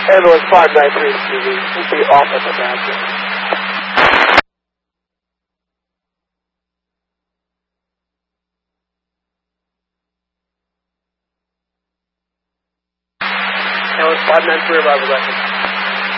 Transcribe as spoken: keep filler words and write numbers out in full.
Ambulance five nine three T V, should be off at the back. five nine three, arrival record.